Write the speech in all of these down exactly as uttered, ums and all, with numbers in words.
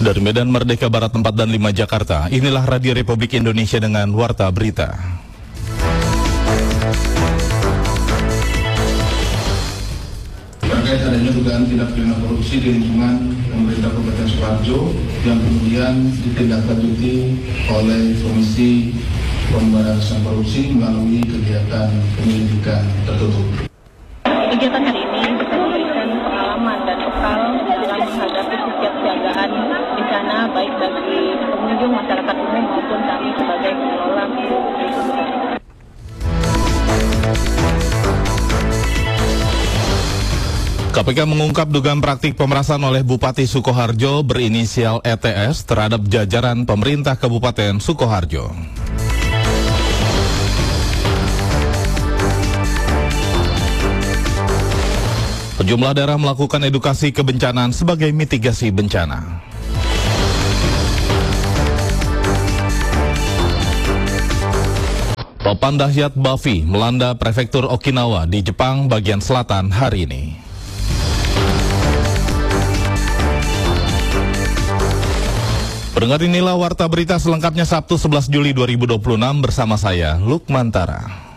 Dari Medan Merdeka Barat empat dan lima Jakarta, inilah Radio Republik Indonesia dengan Warta Berita. Terkait adanya dugaan tindak pidana korupsi di lingkungan pemerintah Kabupaten Sukoharjo yang kemudian ditindaklanjuti oleh Komisi Pemberantasan Korupsi melalui kegiatan penyelidikan tertutup. Kegiatan hari ini bisa memberikan pengalaman dan bekal dalam menghadapi kesiapsiagaan bencana baik bagi pengunjung, masyarakat umum maupun kami sebagai pengelola. K P K mengungkap dugaan praktik pemerasan oleh Bupati Sukoharjo berinisial E T S terhadap jajaran pemerintah Kabupaten Sukoharjo. Sejumlah daerah melakukan edukasi kebencanaan sebagai mitigasi bencana. Topan dahsyat Bafi melanda prefektur Okinawa di Jepang bagian selatan hari ini. Pendengar, inilah Warta Berita selengkapnya Sabtu sebelas Juli dua ribu dua puluh enam bersama saya, Lukman Tara.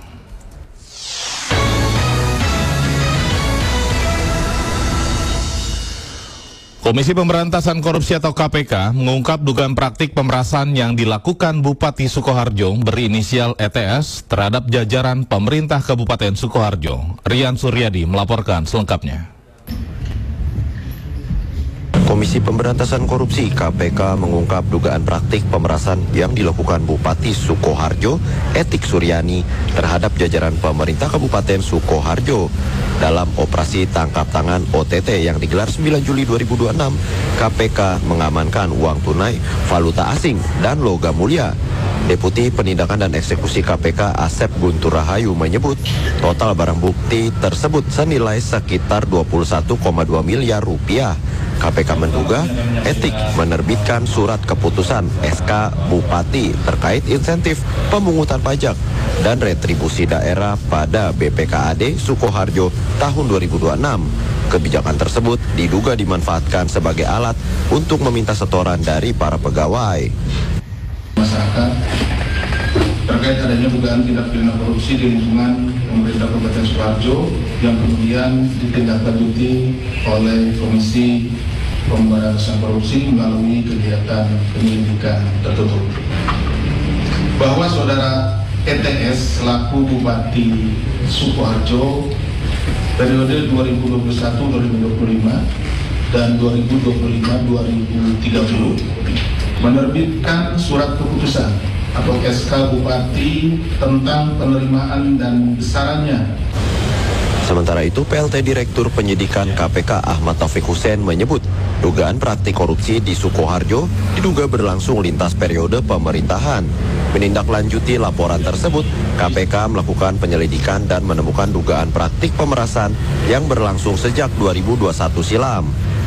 Komisi Pemberantasan Korupsi atau K P K mengungkap dugaan praktik pemerasan yang dilakukan Bupati Sukoharjo berinisial E T S terhadap jajaran pemerintah Kabupaten Sukoharjo. Rian Suryadi melaporkan selengkapnya. Komisi Pemberantasan Korupsi K P K mengungkap dugaan praktik pemerasan yang dilakukan Bupati Sukoharjo, Etik Suryani, terhadap jajaran pemerintah Kabupaten Sukoharjo. Dalam operasi tangkap tangan O T T yang digelar sembilan Juli dua ribu dua puluh enam, K P K mengamankan uang tunai, valuta asing, dan logam mulia. Deputi Penindakan dan Eksekusi K P K Asep Guntur Rahayu menyebut total barang bukti tersebut senilai sekitar dua puluh satu koma dua miliar rupiah. K P K menduga Etik menerbitkan surat keputusan S K Bupati terkait insentif pemungutan pajak dan retribusi daerah pada B P K A D Sukoharjo tahun dua ribu dua puluh enam. Kebijakan tersebut diduga dimanfaatkan sebagai alat untuk meminta setoran dari para pegawai. Masyarakat terkait adanya dugaan tindak pidana korupsi di lingkungan pemerintah Kabupaten Sukoharjo yang kemudian ditindaklanjuti oleh Komisi Pemberantasan Korupsi melalui kegiatan penyelidikan tertutup. Bahwa saudara E T S selaku Bupati Sukoharjo periode dua ribu dua puluh satu sampai dua ribu dua puluh lima dan dua ribu dua puluh lima sampai dua ribu tiga puluh menerbitkan surat keputusan atau S K Bupati tentang penerimaan dan besarannya. Sementara itu, P L T Direktur Penyidikan K P K Ahmad Taufik Hussein menyebut dugaan praktik korupsi di Sukoharjo diduga berlangsung lintas periode pemerintahan. Menindaklanjuti laporan tersebut, K P K melakukan penyelidikan dan menemukan dugaan praktik pemerasan yang berlangsung sejak dua ribu dua puluh satu silam.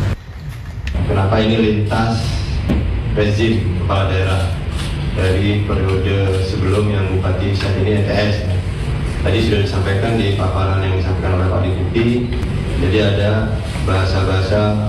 Kenapa ini lintas rezim kepala daerah dari periode sebelum yang Bupati saat ini E T S? Tadi sudah disampaikan di paparan yang disampaikan oleh Pak Deputi. Jadi ada bahasa-bahasa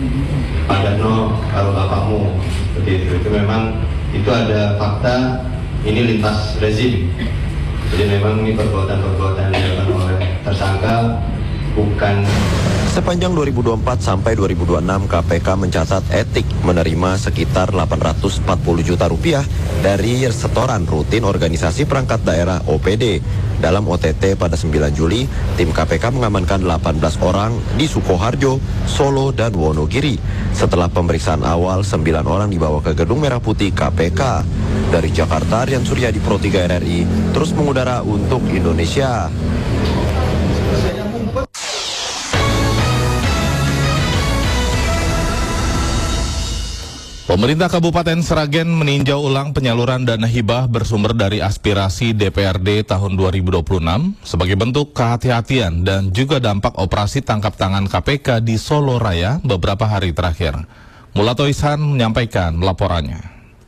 Padano kalau bapakmu seperti itu. Itu memang itu ada fakta ini lintas rezim. Jadi memang ini perbuatan-perbuatan yang dilakukan oleh tersangka bukan. Sepanjang dua ribu dua puluh empat sampai dua ribu dua puluh enam, K P K mencatat Etik menerima sekitar delapan ratus empat puluh juta rupiah dari setoran rutin organisasi perangkat daerah O P D. Dalam O T T pada sembilan Juli, tim K P K mengamankan delapan belas orang di Sukoharjo, Solo, dan Wonogiri. Setelah pemeriksaan awal, sembilan orang dibawa ke Gedung Merah Putih K P K. Dari Jakarta, Rian Suryadi Pro tiga R R I, terus mengudara untuk Indonesia. Pemerintah Kabupaten Sragen meninjau ulang penyaluran dana hibah bersumber dari aspirasi D P R D tahun dua ribu dua puluh enam sebagai bentuk kehati-hatian dan juga dampak operasi tangkap tangan K P K di Solo Raya beberapa hari terakhir. Mulato Ishan menyampaikan laporannya.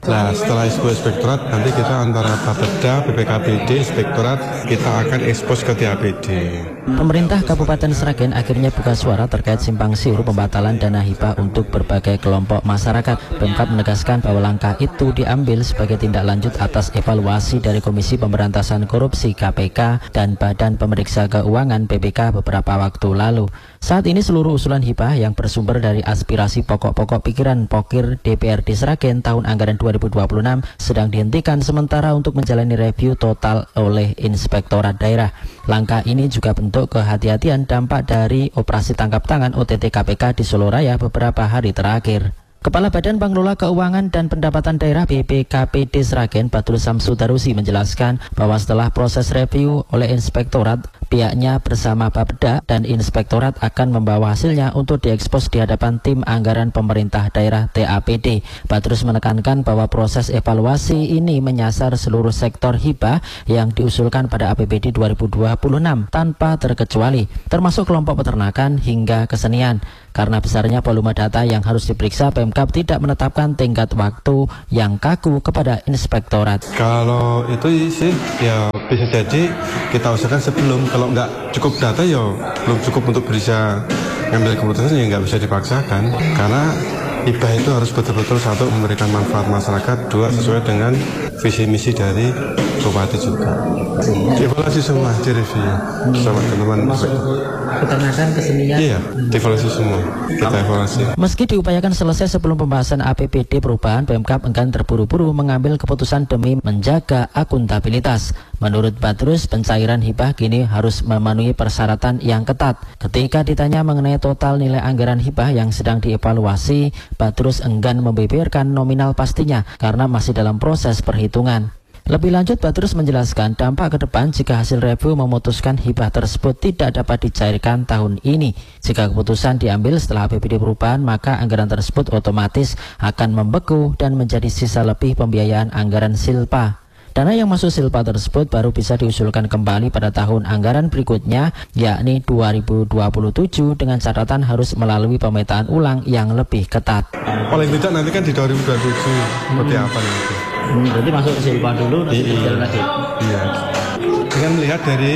Nah, setelah Expo Inspektorat, nanti kita antara Bapeda, B P K B D, Inspektorat, kita akan ekspos ke T A P D. Pemerintah Kabupaten Sragen akhirnya buka suara terkait simpang siur pembatalan dana hibah untuk berbagai kelompok masyarakat. Pemkab menegaskan bahwa langkah itu diambil sebagai tindak lanjut atas evaluasi dari Komisi Pemberantasan Korupsi K P K dan Badan Pemeriksa Keuangan B P K beberapa waktu lalu. Saat ini seluruh usulan hibah yang bersumber dari aspirasi pokok-pokok pikiran Pokir D P R D Sragen tahun anggaran dua ribu dua puluh enam sedang dihentikan sementara untuk menjalani review total oleh Inspektorat Daerah. Langkah ini juga bentuk kehati-hatian dampak dari operasi tangkap tangan O T T K P K di Solo Raya beberapa hari terakhir. Kepala Badan Pengelola Keuangan dan Pendapatan Daerah B P K P D Sragen Badrul Samsudarusi menjelaskan bahwa setelah proses review oleh Inspektorat, pihaknya bersama Bapeda dan Inspektorat akan membawa hasilnya untuk diekspos di hadapan tim anggaran pemerintah daerah T A P D. Badrus menekankan bahwa proses evaluasi ini menyasar seluruh sektor hibah yang diusulkan pada A P B D dua ribu dua puluh enam tanpa terkecuali, termasuk kelompok peternakan hingga kesenian. Karena besarnya volume data yang harus diperiksa, Pemkab tidak menetapkan tingkat waktu yang kaku kepada Inspektorat. Kalau itu sih ya bisa jadi kita usahakan sebelum, kalau nggak cukup data ya belum cukup untuk bisa ngambil keputusan, ya nggak bisa dipaksakan. Karena hibah itu harus betul-betul satu memberikan manfaat masyarakat, dua sesuai dengan visi misi dari Bupati juga. Evaluasi semua, direview sama teman-teman. Peternakan, kesenian. Iya, evaluasi semua. Kita evaluasi. Meski diupayakan selesai sebelum pembahasan A P B D perubahan, Pemkab enggan terburu-buru mengambil keputusan demi menjaga akuntabilitas. Menurut Badrus, pencairan hibah kini harus memenuhi persyaratan yang ketat. Ketika ditanya mengenai total nilai anggaran hibah yang sedang dievaluasi, Badrus enggan membeberkan nominal pastinya karena masih dalam proses perhitungan. Lebih lanjut, Badrus menjelaskan dampak ke depan jika hasil review memutuskan hibah tersebut tidak dapat dicairkan tahun ini. Jika keputusan diambil setelah A P B D perubahan, maka anggaran tersebut otomatis akan membeku dan menjadi sisa lebih pembiayaan anggaran Silpa. Dana yang masuk Silpa tersebut baru bisa diusulkan kembali pada tahun anggaran berikutnya, yakni dua ribu dua puluh tujuh, dengan catatan harus melalui pemetaan ulang yang lebih ketat. Paling tidak nanti kan di dua ribu dua puluh tujuh seperti apa nanti. Hmm, berarti masuk ke Silpa dulu, nanti berjalan lagi. Iya. Dengan melihat dari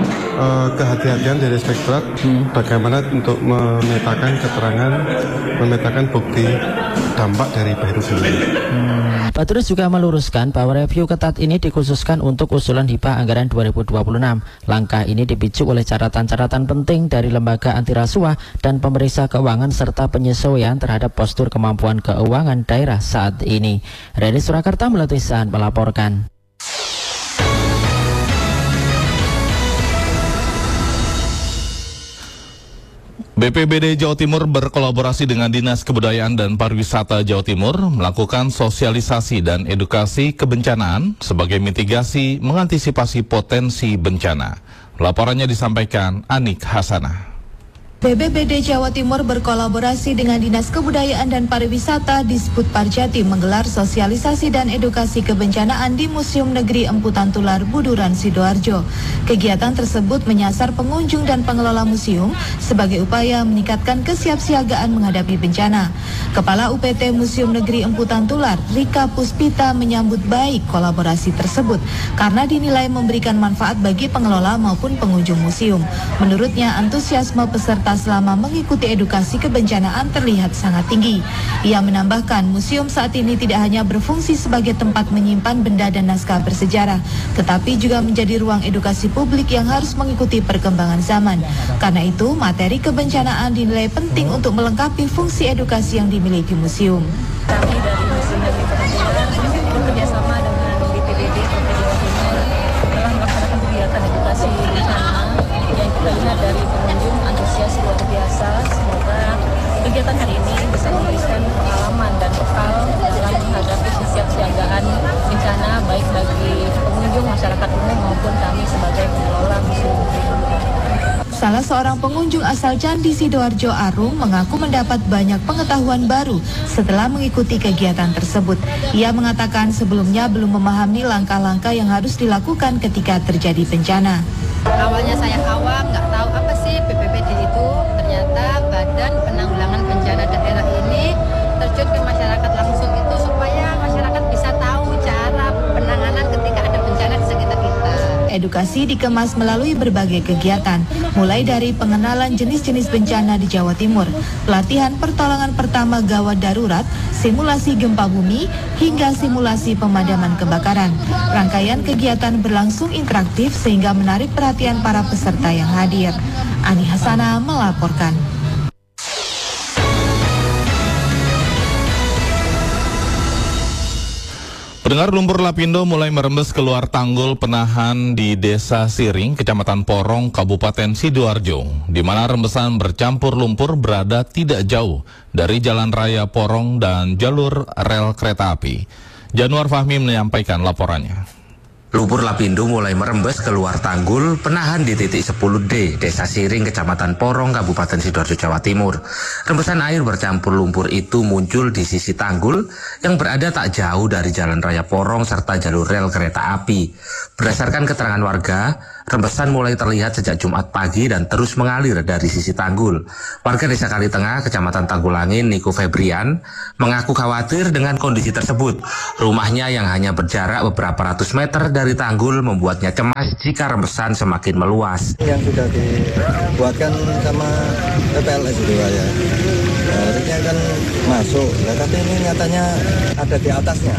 uh, kehati-hatian dari Inspektorat, hmm. bagaimana untuk memetakan keterangan, memetakan bukti dampak dari hibah itu sendiri. Hmm. Badrus juga meluruskan bahwa review ketat ini dikhususkan untuk usulan hibah anggaran dua ribu dua puluh enam. Langkah ini dipicu oleh catatan-catatan penting dari lembaga anti rasuah dan pemeriksa keuangan serta penyesuaian terhadap postur kemampuan keuangan daerah saat ini. Redi Surakarta Melatisan melaporkan. B P B D Jawa Timur berkolaborasi dengan Dinas Kebudayaan dan Pariwisata Jawa Timur melakukan sosialisasi dan edukasi kebencanaan sebagai mitigasi mengantisipasi potensi bencana. Laporannya disampaikan Anik Hasanah. B B B D Jawa Timur berkolaborasi dengan Dinas Kebudayaan dan Pariwisata Disput Parjatim menggelar sosialisasi dan edukasi kebencanaan di Museum Negeri Emputan Tular Buduran Sidoarjo. Kegiatan tersebut menyasar pengunjung dan pengelola museum sebagai upaya meningkatkan kesiapsiagaan menghadapi bencana. Kepala U P T Museum Negeri Emputan Tular, Rika Puspita, menyambut baik kolaborasi tersebut karena dinilai memberikan manfaat bagi pengelola maupun pengunjung museum. Menurutnya, antusiasme peserta selama mengikuti edukasi kebencanaan terlihat sangat tinggi. Ia menambahkan, museum saat ini tidak hanya berfungsi sebagai tempat menyimpan benda dan naskah bersejarah, tetapi juga menjadi ruang edukasi publik yang harus mengikuti perkembangan zaman. Karena itu, materi kebencanaan dinilai penting untuk melengkapi fungsi edukasi yang dimiliki museum. Kami dari Museum Negeri Emputan Tular bekerjasama dengan B P B D Provinsi Jawa Timur telah melaksanakan kegiatan edukasi bencana yang kita lihat dari pengunjung antusias luar biasa. Semoga kegiatan hari ini bisa memberikan pengalaman dan bekal dalam menghadapi kesiapsiagaan bencana baik bagi pengunjung, masyarakat umum maupun kami sebagai pengelola museum. Salah seorang pengunjung asal Candi Sidoarjo, Arum, mengaku mendapat banyak pengetahuan baru setelah mengikuti kegiatan tersebut. Ia mengatakan sebelumnya belum memahami langkah-langkah yang harus dilakukan ketika terjadi bencana. Awalnya saya awam, nggak tahu apa sih B P B D itu. Ternyata Badan Penanggulangan Bencana Daerah ini terjun ke masyarakat langsung itu supaya masyarakat bisa edukasi dikemas melalui berbagai kegiatan, mulai dari pengenalan jenis-jenis bencana di Jawa Timur, pelatihan pertolongan pertama gawat darurat, simulasi gempa bumi, hingga simulasi pemadaman kebakaran. Rangkaian kegiatan berlangsung interaktif sehingga menarik perhatian para peserta yang hadir. Ani Hasana melaporkan. Pendengar, lumpur lapindo mulai merembes keluar tanggul penahan di Desa Siring, Kecamatan Porong, Kabupaten Sidoarjo, di mana rembesan bercampur lumpur berada tidak jauh dari Jalan Raya Porong dan jalur rel kereta api. Januar Fahmi menyampaikan laporannya. Lumpur lapindo mulai merembes keluar tanggul penahan di titik sepuluh D, Desa Siring, Kecamatan Porong, Kabupaten Sidoarjo, Jawa Timur. Rembesan air bercampur lumpur itu muncul di sisi tanggul yang berada tak jauh dari Jalan Raya Porong serta jalur rel kereta api. Berdasarkan keterangan warga, rembesan mulai terlihat sejak Jumat pagi dan terus mengalir dari sisi tanggul. Warga Desa Kalitengah, Kecamatan Tanggulangin, Niko Febrian, mengaku khawatir dengan kondisi tersebut. Rumahnya yang hanya berjarak beberapa ratus meter dari tanggul membuatnya cemas jika rembesan semakin meluas. Yang sudah dibuatkan sama P P L S itu ya, harusnya kan masuk, nah, tapi ini nyatanya ada di atasnya,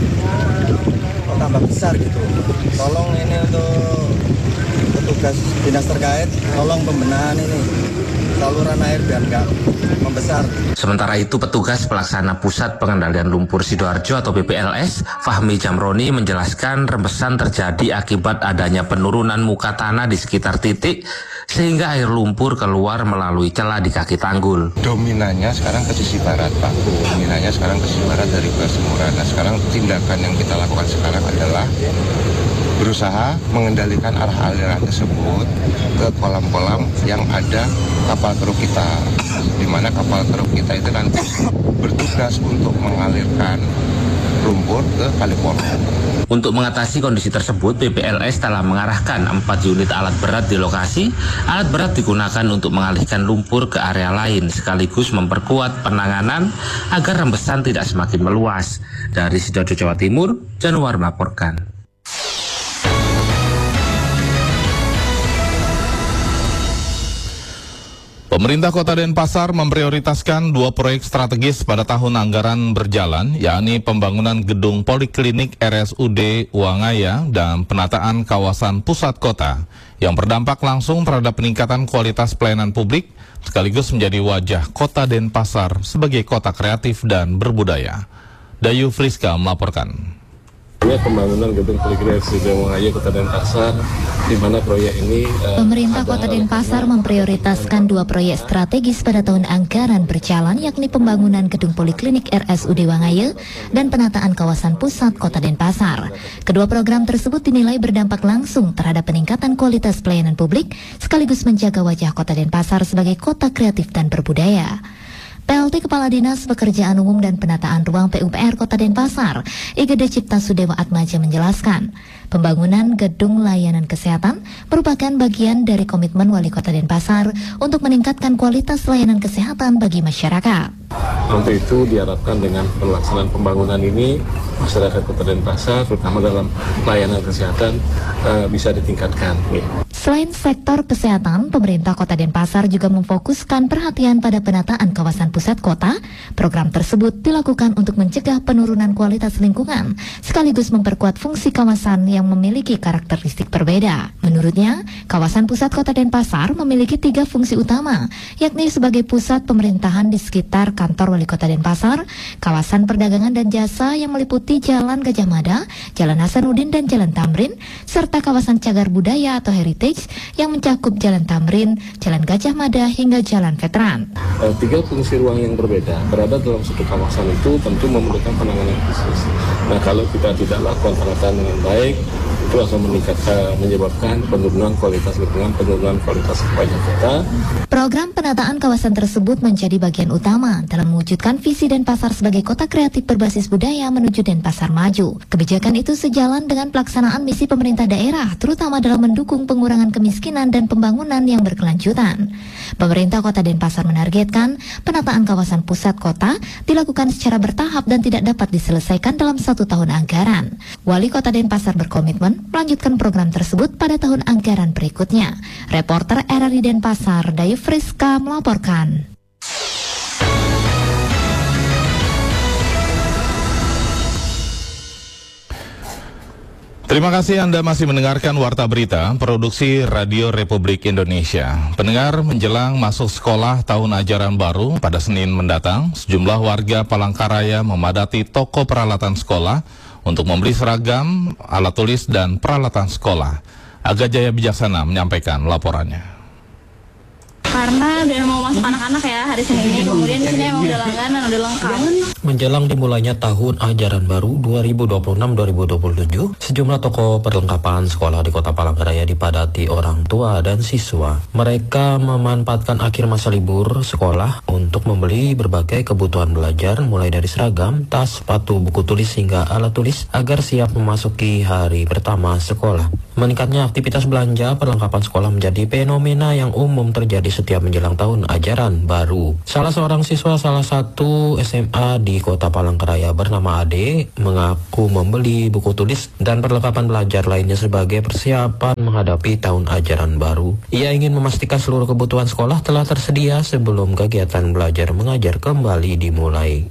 kok tambah besar gitu. Tolong ini untuk petugas dinas terkait, tolong pembenahan ini saluran air biar nggak membesar. Sementara itu, petugas pelaksana Pusat Pengendalian Lumpur Sidoarjo atau P P L S, Fahmi Jamroni, menjelaskan rembesan terjadi akibat adanya penurunan muka tanah di sekitar titik sehingga air lumpur keluar melalui celah di kaki tanggul. Dominannya sekarang ke sisi barat, Pak. Dominannya sekarang ke sisi barat dari Persemuran. Nah, sekarang tindakan yang kita lakukan sekarang adalah berusaha mengendalikan arah aliran tersebut ke kolam-kolam yang ada kapal truk kita, di mana kapal truk kita itu nanti bertugas untuk mengalirkan lumpur ke Kali Porong. Untuk mengatasi kondisi tersebut, P P L S telah mengarahkan empat unit alat berat di lokasi. Alat berat digunakan untuk mengalihkan lumpur ke area lain, sekaligus memperkuat penanganan agar rembesan tidak semakin meluas. Dari Sidoarjo, Jawa Timur, Januar melaporkan. Pemerintah Kota Denpasar memprioritaskan dua proyek strategis pada tahun anggaran berjalan, yakni pembangunan gedung Poliklinik R S U D Wangaya dan penataan kawasan pusat kota, yang berdampak langsung terhadap peningkatan kualitas pelayanan publik, sekaligus menjadi wajah Kota Denpasar sebagai kota kreatif dan berbudaya. Dayu Friska melaporkan. Pembangunan gedung Poliklinik R S U D Wangaya Kota Denpasar, di mana proyek ini uh, Pemerintah Kota Denpasar memprioritaskan dua proyek strategis pada tahun anggaran berjalan, yakni pembangunan gedung Poliklinik R S U D Wangaya dan penataan kawasan pusat Kota Denpasar. Kedua program tersebut dinilai berdampak langsung terhadap peningkatan kualitas pelayanan publik, sekaligus menjaga wajah Kota Denpasar sebagai kota kreatif dan berbudaya. P L T Kepala Dinas Pekerjaan Umum dan Penataan Ruang P U P R Kota Denpasar, I G D Cipta Sudewa Atmaja menjelaskan, pembangunan gedung layanan kesehatan merupakan bagian dari komitmen Wali Kota Denpasar untuk meningkatkan kualitas layanan kesehatan bagi masyarakat. Untuk itu diharapkan dengan pelaksanaan pembangunan ini, masyarakat Kota Denpasar, terutama dalam layanan kesehatan, uh, bisa ditingkatkan. Selain sektor kesehatan, pemerintah Kota Denpasar juga memfokuskan perhatian pada penataan kawasan pusat kota. Program tersebut dilakukan untuk mencegah penurunan kualitas lingkungan, sekaligus memperkuat fungsi kawasan yang memiliki karakteristik berbeda. Menurutnya, kawasan pusat Kota Denpasar memiliki tiga fungsi utama, yakni sebagai pusat pemerintahan di sekitar kantor Wali Kota Denpasar, kawasan perdagangan dan jasa yang meliputi Jalan Gajah Mada, Jalan Hasanuddin dan Jalan Tamrin, serta kawasan cagar budaya atau heritage yang mencakup Jalan Tamrin, Jalan Gajah Mada hingga Jalan Veteran. Uh, tiga fungsi ruang yang berbeda berada dalam satu kawasan itu tentu memerlukan penanganan khusus. Nah, kalau kita tidak lakukan penataan dengan baik, itu akan meningkatkan, menyebabkan penurunan kualitas lingkungan, penurunan kualitas wajah kota. Program penataan kawasan tersebut menjadi bagian utama dalam mewujudkan visi Denpasar sebagai kota kreatif berbasis budaya menuju Denpasar maju. Kebijakan itu sejalan dengan pelaksanaan misi pemerintah daerah, terutama dalam mendukung pengurangan kemiskinan dan pembangunan yang berkelanjutan. Pemerintah Kota Denpasar menargetkan penataan kawasan pusat kota dilakukan secara bertahap dan tidak dapat diselesaikan dalam satu tahun anggaran. Wali Kota Denpasar berkomitmen melanjutkan program tersebut pada tahun anggaran berikutnya. Reporter R R I Denpasar, Dayu Friska melaporkan. Terima kasih Anda masih mendengarkan Warta Berita, Produksi Radio Republik Indonesia. Pendengar, menjelang masuk sekolah tahun ajaran baru pada Senin mendatang, sejumlah warga Palangkaraya memadati toko peralatan sekolah untuk membeli seragam, alat tulis, dan peralatan sekolah. Aga Jaya Bijaksana menyampaikan laporannya. Karena udah mau masuk anak-anak ya hari Senin ini, kemudian di sini emang udah langganan, udah lengkap. Menjelang dimulainya tahun ajaran baru dua ribu dua puluh enam dua ribu dua puluh tujuh, sejumlah toko perlengkapan sekolah di Kota Palangkaraya dipadati orang tua dan siswa. Mereka memanfaatkan akhir masa libur sekolah untuk membeli berbagai kebutuhan belajar, mulai dari seragam, tas, sepatu, buku tulis, hingga alat tulis agar siap memasuki hari pertama sekolah. Meningkatnya aktivitas belanja perlengkapan sekolah menjadi fenomena yang umum terjadi setiap menjelang tahun ajaran baru. Salah seorang siswa salah satu S M A di Kota Palangkaraya bernama Ade mengaku membeli buku tulis dan perlengkapan belajar lainnya sebagai persiapan menghadapi tahun ajaran baru. Ia ingin memastikan seluruh kebutuhan sekolah telah tersedia sebelum kegiatan belajar mengajar kembali dimulai.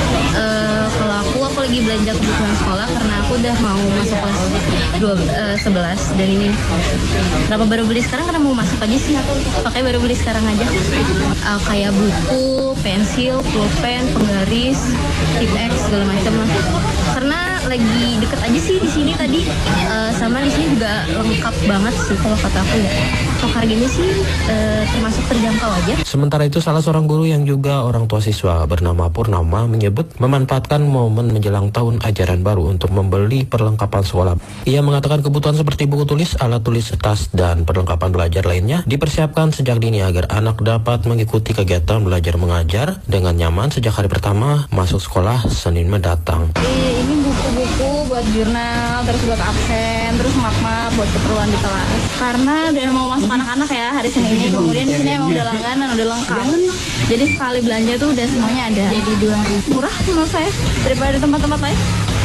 Uh, kalau aku, aku lagi belanja kebutuhan sekolah karena aku udah mau masuk kelas dua, uh, sebelas dan ini kenapa baru beli sekarang karena mau masuk aja sih, pakai baru beli sekarang aja. Uh, kayak buku, pensil, pulpen, penggaris, tip X segala macam lah. Karena lagi deket aja sih di sini tadi, uh, sama di sini juga lengkap banget sih kalau kata aku ya. Untuk harganya sih uh, termasuk terjangkau aja. Sementara itu salah seorang guru yang juga orang tua siswa bernama Purnama menyebut memanfaatkan momen menjelang tahun ajaran baru untuk membeli perlengkapan sekolah. Ia mengatakan kebutuhan seperti buku tulis, alat tulis, tas, dan perlengkapan belajar lainnya dipersiapkan sejak dini agar anak dapat mengikuti kegiatan belajar mengajar dengan nyaman sejak hari pertama masuk sekolah Senin mendatang. Ini buku-buku buat jurnal, terus buat absen, terus map-map buat keperluan di kelas. Karena udah mau masuk anak-anak ya hari Senin ini, kemudian di sini emang udah langganan, udah lengkap. Jadi sekali belanja tuh udah semuanya ada. Jadi dua murah menurut saya daripada di tempat-tempat lain.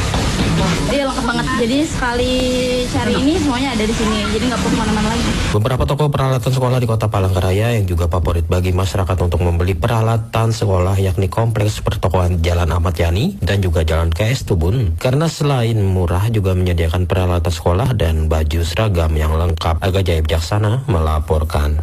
Iya lengkap banget. Jadi sekali cari ini semuanya ada di sini. Jadi nggak perlu kemana-mana lagi. Beberapa toko peralatan sekolah di Kota Palangkaraya yang juga favorit bagi masyarakat untuk membeli peralatan sekolah yakni kompleks pertokoan Jalan Ahmad Yani dan juga Jalan K S Tubun. Karena selain murah juga menyediakan peralatan sekolah dan baju seragam yang lengkap. Aga Jaya Bijaksana melaporkan.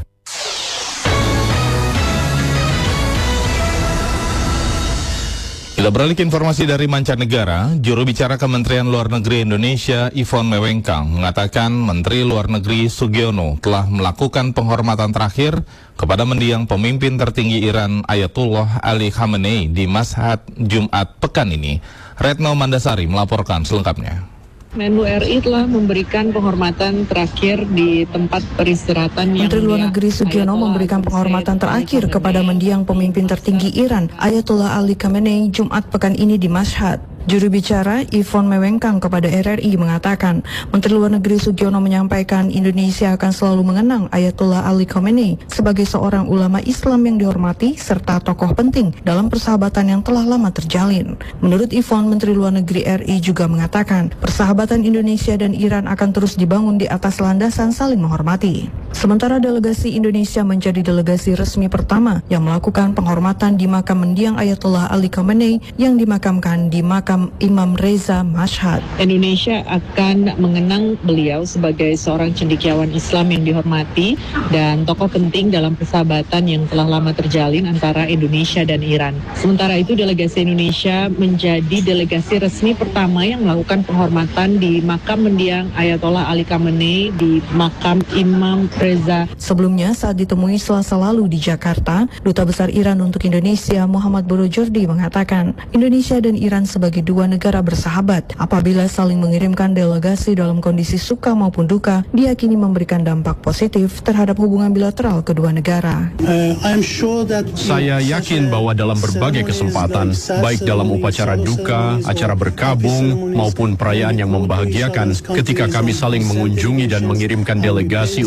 Kita beralih ke informasi dari mancanegara. Juru bicara Kementerian Luar Negeri Indonesia, Yvonne Mewengkang, mengatakan Menteri Luar Negeri Sugiono telah melakukan penghormatan terakhir kepada mendiang pemimpin tertinggi Iran Ayatullah Ali Khamenei di Mashhad Jumat pekan ini. Retno Mandasari melaporkan selengkapnya. Menlu R I telah memberikan penghormatan terakhir di tempat peristirahatan yang Menteri Luar Negeri Sugiono memberikan penghormatan terakhir kepada mendiang pemimpin tertinggi Iran Ayatollah Ali Khamenei Jumat pekan ini di Mashhad. Juru bicara Yvonne Mewengkang kepada R R I mengatakan, Menteri Luar Negeri Sugiono menyampaikan Indonesia akan selalu mengenang Ayatollah Ali Khamenei sebagai seorang ulama Islam yang dihormati serta tokoh penting dalam persahabatan yang telah lama terjalin. Menurut Yvonne, Menteri Luar Negeri R I juga mengatakan, persahabatan Indonesia dan Iran akan terus dibangun di atas landasan saling menghormati. Sementara delegasi Indonesia menjadi delegasi resmi pertama yang melakukan penghormatan di makam mendiang Ayatollah Ali Khamenei yang dimakamkan di makam Imam Reza Mashhad. Indonesia akan mengenang beliau sebagai seorang cendekiawan Islam yang dihormati dan tokoh penting dalam persahabatan yang telah lama terjalin antara Indonesia dan Iran. Sementara itu, delegasi Indonesia menjadi delegasi resmi pertama yang melakukan penghormatan di makam mendiang Ayatollah Ali Khamenei di makam Imam Reza. Sebelumnya, saat ditemui Selasa lalu di Jakarta, Duta Besar Iran untuk Indonesia Muhammad Borojordi mengatakan, Indonesia dan Iran sebagai dua negara bersahabat. Apabila saling mengirimkan delegasi dalam kondisi suka maupun duka, diyakini memberikan dampak positif terhadap hubungan bilateral kedua negara. Saya yakin bahwa dalam berbagai kesempatan, baik dalam upacara duka, acara berkabung, maupun perayaan yang membahagiakan, ketika kami saling mengunjungi dan mengirimkan delegasi untuk menuju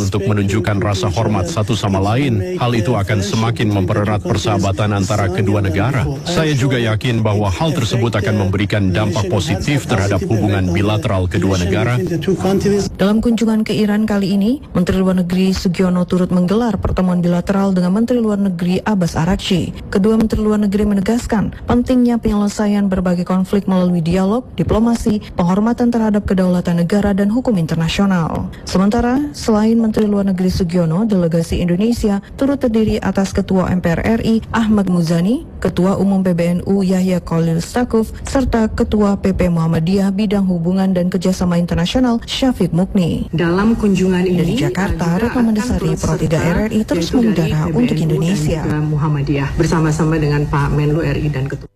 menunjukkan rasa hormat satu sama lain. Hal itu akan semakin mempererat persahabatan antara kedua negara. Saya juga yakin bahwa hal tersebut akan memberikan dampak positif terhadap hubungan bilateral kedua negara. Dalam kunjungan ke Iran kali ini, Menteri Luar Negeri Sugiono turut menggelar pertemuan bilateral dengan Menteri Luar Negeri Abbas Araghchi. Kedua Menteri Luar Negeri menegaskan pentingnya penyelesaian berbagai konflik melalui dialog, diplomasi, penghormatan terhadap kedaulatan negara dan hukum internasional. Sementara, selain Menteri Luar Negeri Sugiono, delegasi Indonesia turut terdiri atas Ketua M P R R I Ahmad Muzani, Ketua Umum P B N U Yahya Khalil Stakuf, serta Ketua P P Muhammadiyah Bidang Hubungan dan Kerjasama Internasional Syafiq Mukni. Dalam kunjungan ini dari Jakarta, Retno Mendesari Pro tiga R R I terus mengudara untuk Indonesia. Muhammadiyah bersama-sama dengan Pak Menlu R I dan Ketua.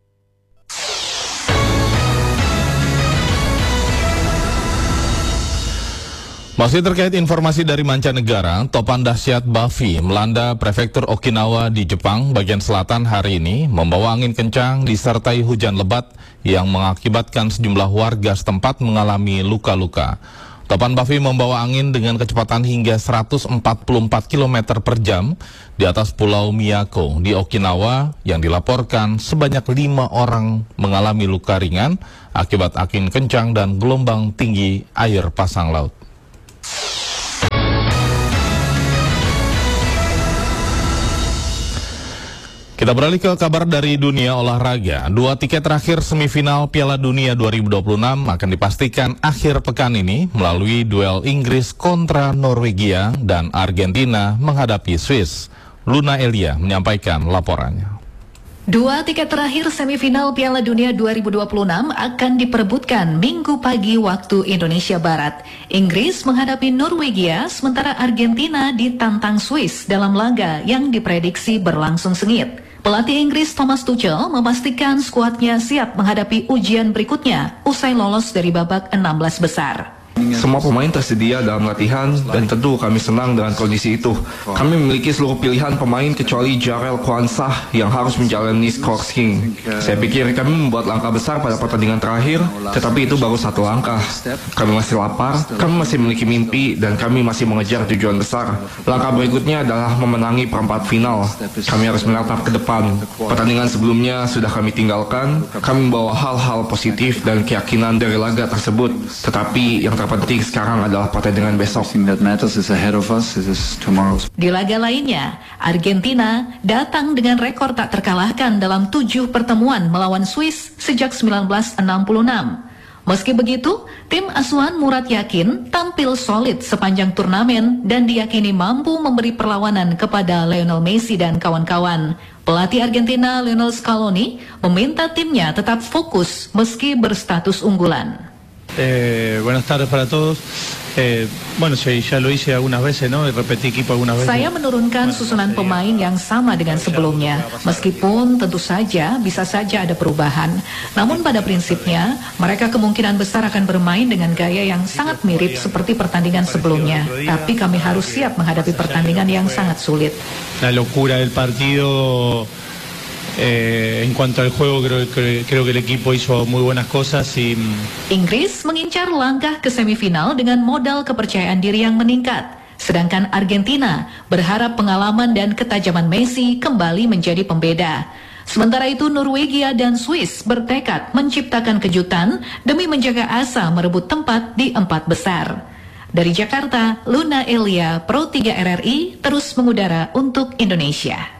Masih terkait informasi dari mancanegara, topan dahsyat Bafi melanda prefektur Okinawa di Jepang bagian selatan hari ini, membawa angin kencang disertai hujan lebat yang mengakibatkan sejumlah warga setempat mengalami luka-luka. Topan Bafi membawa angin dengan kecepatan hingga seratus empat puluh empat kilometer per jam di atas Pulau Miyako di Okinawa, yang dilaporkan sebanyak lima orang mengalami luka ringan akibat angin kencang dan gelombang tinggi air pasang laut. Kita beralih ke kabar dari dunia olahraga. Dua tiket terakhir semifinal Piala Dunia dua ribu dua puluh enam akan dipastikan akhir pekan ini melalui duel Inggris kontra Norwegia dan Argentina menghadapi Swiss. Luna Elia menyampaikan laporannya. Dua tiket terakhir semifinal Piala Dunia dua ribu dua puluh enam akan diperebutkan Minggu pagi waktu Indonesia Barat. Inggris menghadapi Norwegia, sementara Argentina ditantang Swiss dalam laga yang diprediksi berlangsung sengit. Pelatih Inggris Thomas Tuchel memastikan skuadnya siap menghadapi ujian berikutnya usai lolos dari babak enam belas besar. Semua pemain tersedia dalam latihan dan tentu kami senang dengan kondisi itu. Kami memiliki seluruh pilihan pemain kecuali Jarell Quansah yang harus menjalani scoring. Saya pikir kami membuat langkah besar pada pertandingan terakhir, tetapi itu baru satu langkah. Kami masih lapar, kami masih memiliki mimpi, dan kami masih mengejar tujuan besar. Langkah berikutnya adalah memenangi perempat final. Kami harus menatap ke depan. Pertandingan sebelumnya sudah kami tinggalkan. Kami membawa hal-hal positif dan keyakinan dari laga tersebut. Tetapi yang penting sekarang adalah pertandingan besok. Di laga lainnya, Argentina datang dengan rekor tak terkalahkan dalam tujuh pertemuan melawan Swiss sejak seribu sembilan ratus enam puluh enam. Meski begitu, tim asuhan Murad Yakin tampil solid sepanjang turnamen dan diyakini mampu memberi perlawanan kepada Lionel Messi dan kawan-kawan. Pelatih Argentina Lionel Scaloni meminta timnya tetap fokus meski berstatus unggulan. Eh, buenas tardes para todos. Eh, bueno, sí, ya lo hice algunas veces, ¿no? Repetí equipo algunas veces. Saya menurunkan susunan pemain yang sama dengan sebelumnya. Meskipun tentu saja bisa saja ada perubahan. Namun pada prinsipnya, mereka kemungkinan besar akan bermain dengan gaya yang sangat mirip seperti pertandingan sebelumnya. Tapi kami harus siap menghadapi pertandingan yang sangat sulit. La locura del partido. Eh, en cuanto al juego, creo, creo, creo que el equipo hizo muy buenas cosas y... Inggris mengincar langkah ke semifinal dengan modal kepercayaan diri yang meningkat. Sedangkan Argentina berharap pengalaman dan ketajaman Messi kembali menjadi pembeda. Sementara itu Norwegia dan Swiss bertekad menciptakan kejutan demi menjaga asa merebut tempat di empat besar. Dari Jakarta, Luna Elia, Pro tiga R R I, terus mengudara untuk Indonesia.